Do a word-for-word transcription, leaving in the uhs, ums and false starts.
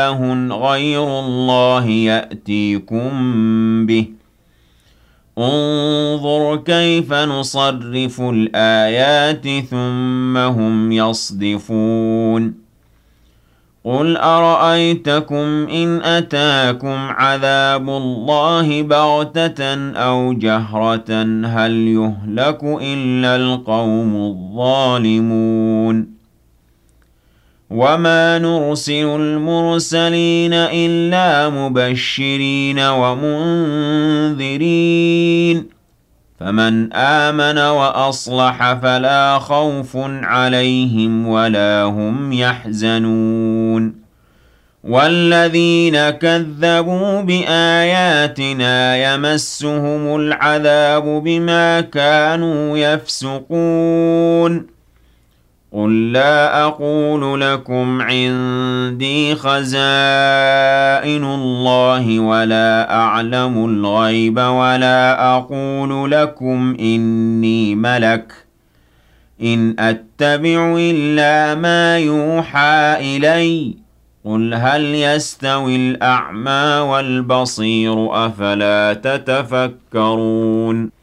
غير الله يأتيكم به انظر كيف نصرف الآيات ثم هم يصدفون قل أرأيتكم إن أتاكم عذاب الله بغتة أو جهرة هل يهلك إلا القوم الظالمون وما نرسل المرسلين إلا مبشرين ومنذرين فمن آمن وأصلح فلا خوف عليهم ولا هم يحزنون والذين كذبوا بآياتنا يمسهم العذاب بما كانوا يفسقون قل لا أقول لكم عندي خزائن الله ولا أعلم الغيب ولا أقول لكم إني ملك إن أتبع إلا ما يوحى إلي قل هل يستوي الأعمى والبصير أفلا تتفكرون